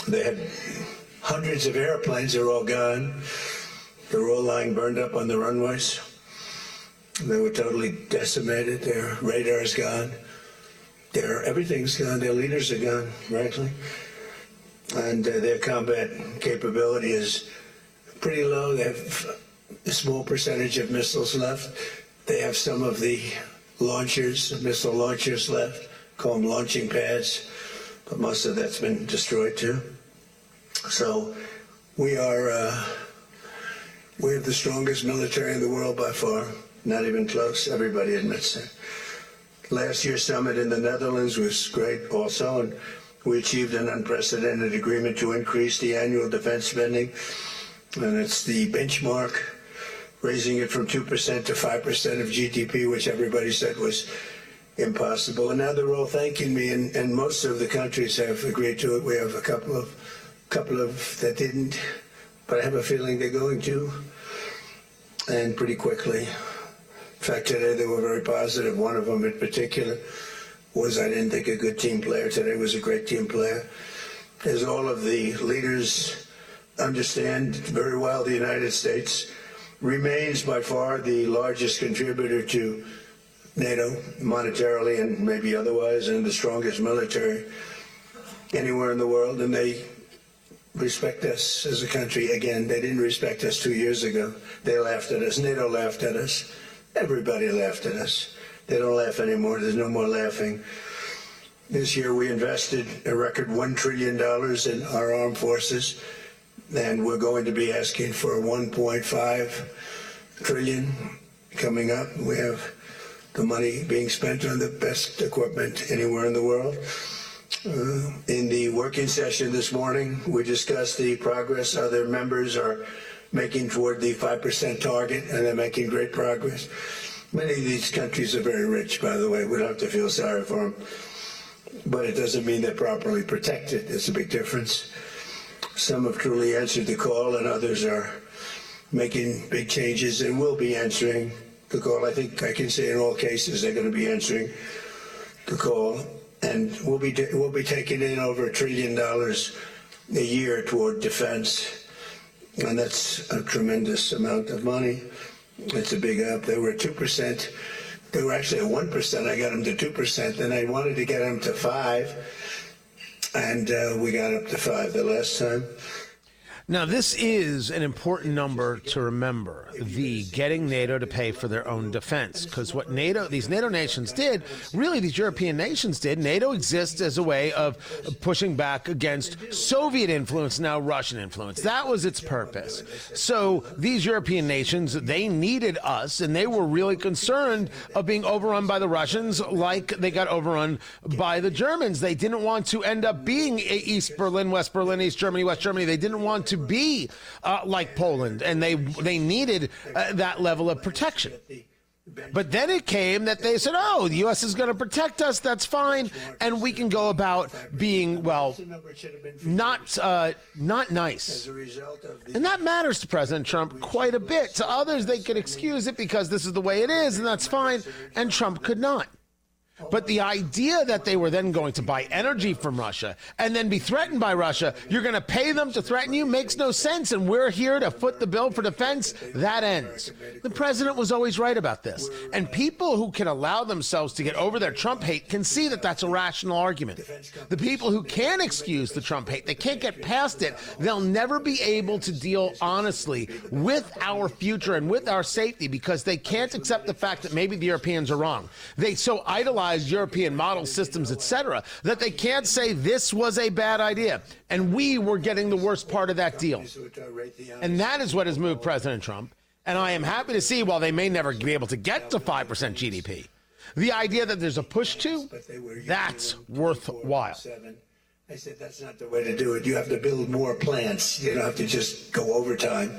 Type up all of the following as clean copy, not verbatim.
They had hundreds of airplanes. They're all gone. They're all lying burned up on the runways. They were totally decimated. Their radar's gone. Everything's gone. Their leaders are gone, frankly. And their combat capability is pretty low. They have a small percentage of missiles left. They have some of the missile launchers left, call them launching pads, but most of that's been destroyed too. So we have the strongest military in the world by far, not even close. Everybody admits it. Last year's summit in the Netherlands was great also, and we achieved an unprecedented agreement to increase the annual defense spending, and it's the benchmark, raising it from 2% to 5% of GDP, which everybody said was impossible. And now they're all thanking me, and most of the countries have agreed to it. We have a couple of that didn't, but I have a feeling they're going to, and pretty quickly. In fact, today they were very positive. One of them in particular was, I didn't think, a good team player. Today was a great team player. As all of the leaders understand very well, the United States remains by far the largest contributor to NATO, monetarily and maybe otherwise, and the strongest military anywhere in the world. And they respect us as a country. Again, they didn't respect us 2 years ago. They laughed at us. NATO laughed at us. Everybody laughed at us. They don't laugh anymore. There's no more laughing. This year we invested a record $1 trillion in our armed forces, and we're going to be asking for $1.5 trillion coming up. We have the money being spent on the best equipment anywhere in the world. In the working session this morning, we discussed the progress other members are making toward the 5% target, and they're making great progress. Many of these countries are very rich, by the way. We don't have to feel sorry for them. But it doesn't mean they're properly protected. There's a big difference. Some have truly answered the call, and others are making big changes and will be answering the call. I think I can say in all cases they're going to be answering the call. And we'll be taking in over $1 trillion a year toward defense. And that's a tremendous amount of money. It's a big up. They were at 2%. They were actually at 1%. I got them to 2%. Then I wanted to get them to 5%. And we got up to 5% the last time. Now, this is an important number to remember, the getting NATO to pay for their own defense, because what these NATO nations did, really these European nations did, NATO exists as a way of pushing back against Soviet influence, now Russian influence. That was its purpose. So these European nations, they needed us, and they were really concerned of being overrun by the Russians like they got overrun by the Germans. They didn't want to end up being East Berlin, West Berlin, East Germany, West Germany. They didn't want to be like Poland, and they needed that level of protection. But then it came that they said, oh, the U.S. is going to protect us, that's fine, and we can go about being, well, not nice. And that matters to President Trump quite a bit. To others, they could excuse it because this is the way it is, and that's fine, and Trump could not. But the idea that they were then going to buy energy from Russia and then be threatened by Russia, you're going to pay them to threaten you, makes no sense, and we're here to foot the bill for defense, that ends. The president was always right about this. And people who can allow themselves to get over their Trump hate can see that that's a rational argument. The people who can't excuse the Trump hate, they can't get past it, they'll never be able to deal honestly with our future and with our safety because they can't accept the fact that maybe the Europeans are wrong. They so idolize European model systems, etc., that they can't say this was a bad idea and we were getting the worst part of that deal. And that is what has moved President Trump. And I am happy to see, while they may never be able to get to 5% GDP, the idea that there's a push to, that's worthwhile. I said, that's not the way to do it. You have to build more plants. You don't have to just go overtime.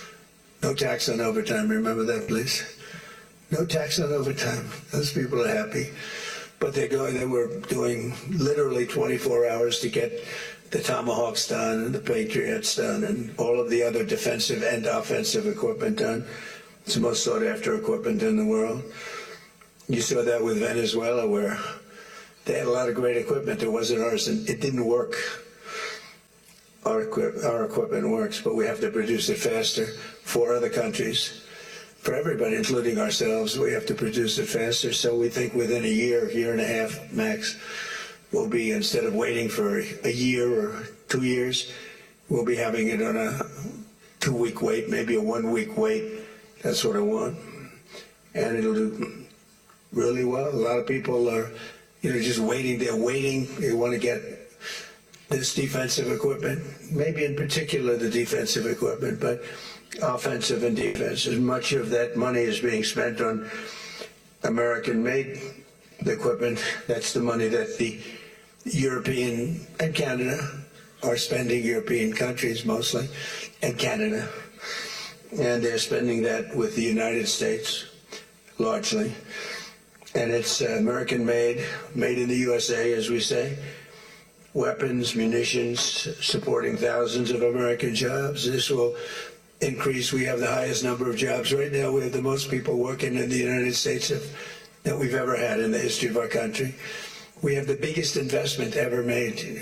No tax on overtime. Remember that, please. No tax on overtime. Those people are happy. But they were doing literally 24 hours to get the Tomahawks done and the Patriots done and all of the other defensive and offensive equipment done. It's the most sought after equipment in the world. You saw that with Venezuela, where they had a lot of great equipment that wasn't ours, and it didn't work. our equipment works, but we have to produce it faster for other countries. For everybody, including ourselves, we have to produce it faster. So we think within a year and a half max, we'll be, instead of waiting for a year or 2 years, we'll be having it on a 2-week wait, maybe a 1-week wait. That's what I want. And it'll do really well. A lot of people are, just waiting. They're waiting. They want to get this defensive equipment, maybe in particular the defensive equipment, but offensive and defensive. Much of that money is being spent on American-made equipment. That's the money that the European and Canada are spending, European countries mostly, and Canada. And they're spending that with the United States, largely. And it's American-made, made in the USA, as we say. Weapons, munitions, supporting thousands of American jobs. This will increase. We have the highest number of jobs. Right now, we have the most people working in the United States that we've ever had in the history of our country. We have the biggest investment ever made,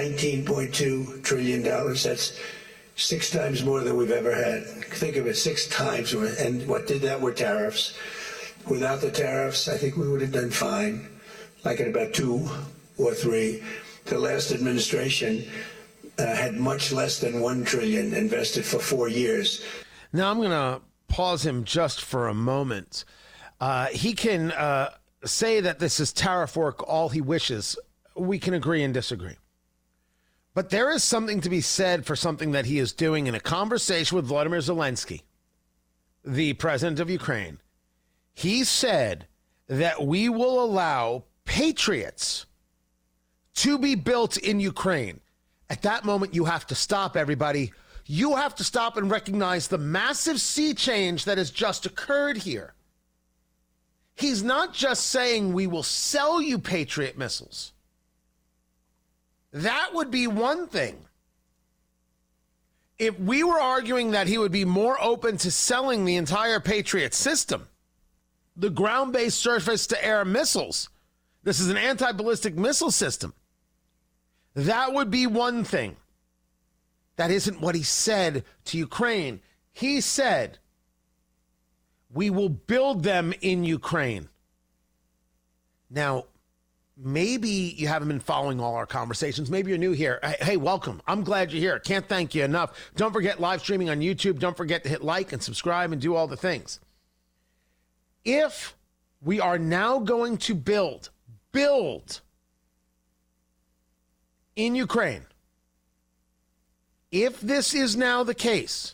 $19.2 trillion. That's 6 times more than we've ever had. Think of it, 6 times. And what did that were tariffs. Without the tariffs, I think we would have done fine, like at about 2 or 3. The last administration had much less than $1 trillion invested for 4 years. Now I'm going to pause him just for a moment. He can say that this is tariff work all he wishes. We can agree and disagree. But there is something to be said for something that he is doing in a conversation with Volodymyr Zelensky, the president of Ukraine. He said that we will allow Patriots to be built in Ukraine. At that moment, you have to stop, everybody. You have to stop and recognize the massive sea change that has just occurred here. He's not just saying we will sell you Patriot missiles. That would be one thing. If we were arguing that he would be more open to selling the entire Patriot system, the ground-based surface-to-air missiles, this is an anti-ballistic missile system, that would be one thing. That isn't what he said to Ukraine. He said, we will build them in Ukraine. Now, maybe you haven't been following all our conversations. Maybe you're new here. Hey, welcome. I'm glad you're here. Can't thank you enough. Don't forget live streaming on YouTube. Don't forget to hit like and subscribe and do all the things. If we are now going to build in Ukraine, if this is now the case,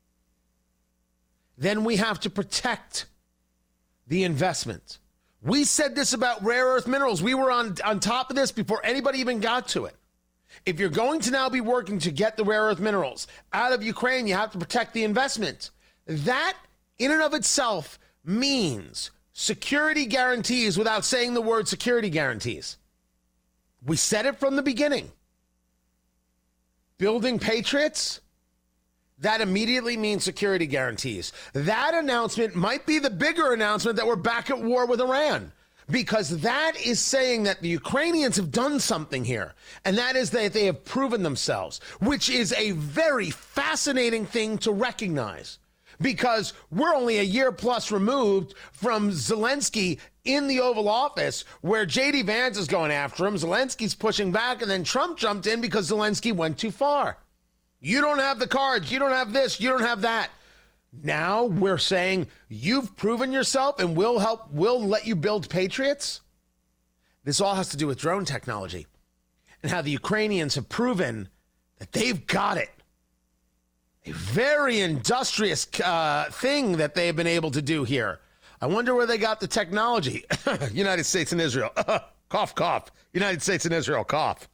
then we have to protect the investment. We said this about rare earth minerals. We were on top of this before anybody even got to it. If you're going to now be working to get the rare earth minerals out of Ukraine, you have to protect the investment. That, in and of itself, means security guarantees without saying the word security guarantees. We said it from the beginning. Building Patriots, that immediately means security guarantees. That announcement might be the bigger announcement that we're back at war with Iran, because that is saying that the Ukrainians have done something here, and that is that they have proven themselves, which is a very fascinating thing to recognize, because we're only a year plus removed from Zelensky in the Oval Office, where J.D. Vance is going after him, Zelensky's pushing back, and then Trump jumped in because Zelensky went too far. You don't have the cards, you don't have this, you don't have that. Now we're saying you've proven yourself and we'll let you build Patriots. This all has to do with drone technology and how the Ukrainians have proven that they've got it. A very industrious thing that they've been able to do here. I wonder where they got the technology. United States and Israel. Cough, cough. United States and Israel, cough.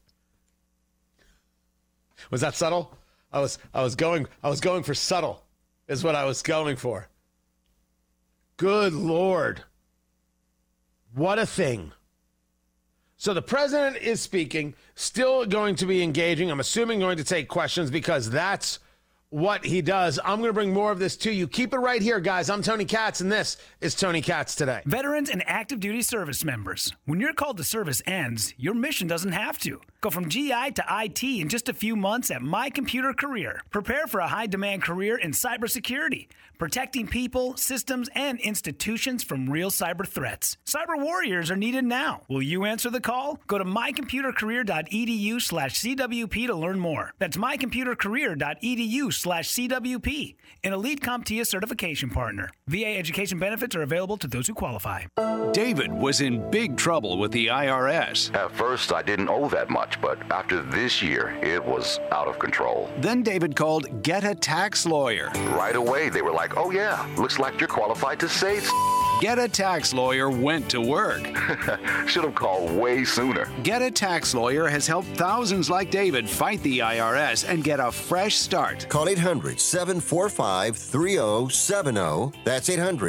Was that subtle? I was going for subtle, is what I was going for. Good Lord. What a thing. So the president is speaking, still going to be engaging. I'm assuming going to take questions, because that's what he does. I'm going to bring more of this to you. Keep it right here, guys. I'm Tony Katz, and this is Tony Katz Today. Veterans and active duty service members. When your call to service ends, your mission doesn't have to. Go from GI to IT in just a few months at My Computer Career. Prepare for a high-demand career in cybersecurity, protecting people, systems, and institutions from real cyber threats. Cyber warriors are needed now. Will you answer the call? Go to mycomputercareer.edu/CWP to learn more. That's mycomputercareer.edu/CWP, an elite CompTIA certification partner. VA education benefits are available to those who qualify. David was in big trouble with the IRS. At first, I didn't owe that much, but after this year, it was out of control. Then David called Get a Tax Lawyer. Right away, they were like, oh yeah, looks like you're qualified to save. Get a Tax Lawyer went to work. Should have called way sooner. Get a Tax Lawyer has helped thousands like David fight the IRS and get a fresh start. Call 800-745-3070. That's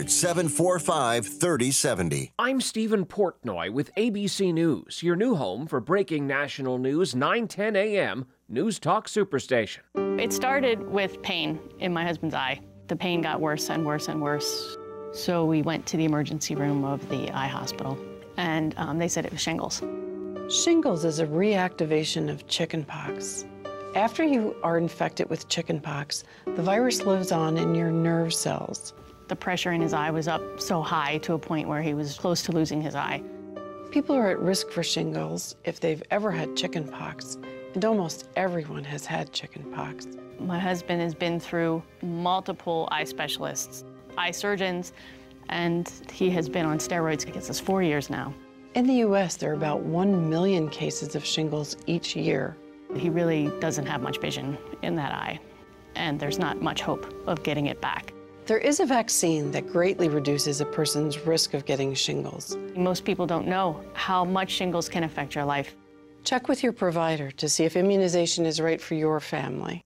800-745-3070. I'm Stephen Portnoy with ABC News, your new home for breaking national news, 9:10 a.m., News Talk Superstation. It started with pain in my husband's eye. The pain got worse and worse and worse. So we went to the emergency room of the eye hospital, and they said it was shingles. Shingles is a reactivation of chickenpox. After you are infected with chickenpox, the virus lives on in your nerve cells. The pressure in his eye was up so high to a point where he was close to losing his eye. People are at risk for shingles if they've ever had chickenpox, and almost everyone has had chickenpox. My husband has been through multiple eye specialists, eye surgeons, and he has been on steroids. I guess it's 4 years now. In the U.S., there are about 1 million cases of shingles each year. He really doesn't have much vision in that eye, and there's not much hope of getting it back. There is a vaccine that greatly reduces a person's risk of getting shingles. Most people don't know how much shingles can affect your life. Check with your provider to see if immunization is right for your family.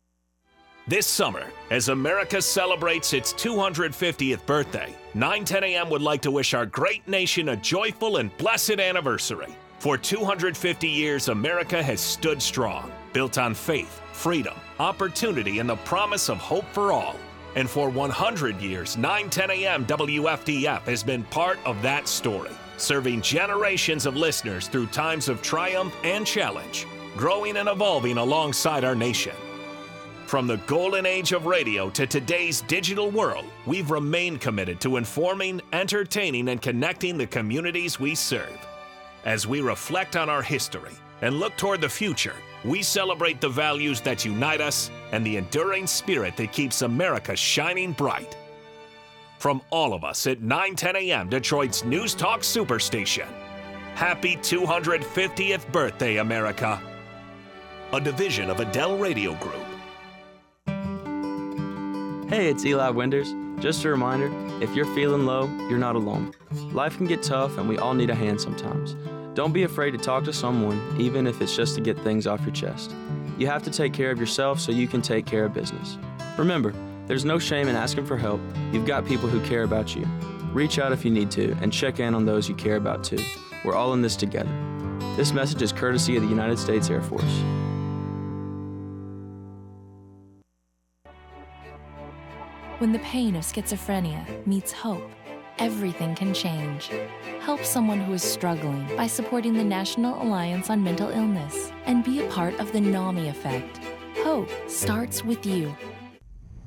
This summer, as America celebrates its 250th birthday, 9:10 a.m. would like to wish our great nation a joyful and blessed anniversary. For 250 years, America has stood strong, built on faith, freedom, opportunity, and the promise of hope for all. And for 100 years, 9:10 a.m. WFDF has been part of that story, serving generations of listeners through times of triumph and challenge, growing and evolving alongside our nation. From the golden age of radio to today's digital world, we've remained committed to informing, entertaining, and connecting the communities we serve. As we reflect on our history and look toward the future, we celebrate the values that unite us and the enduring spirit that keeps America shining bright. From all of us at 9:10 a.m. Detroit's News Talk Superstation, happy 250th birthday, America. A division of Adele Radio Group. Hey, it's Eli Winders. Just a reminder, if you're feeling low, you're not alone. Life can get tough and we all need a hand sometimes. Don't be afraid to talk to someone, even if it's just to get things off your chest. You have to take care of yourself so you can take care of business. Remember, there's no shame in asking for help. You've got people who care about you. Reach out if you need to and check in on those you care about too. We're all in this together. This message is courtesy of the United States Air Force. When the pain of schizophrenia meets hope, everything can change. Help someone who is struggling by supporting the National Alliance on Mental Illness and be a part of the NAMI effect. Hope starts with you.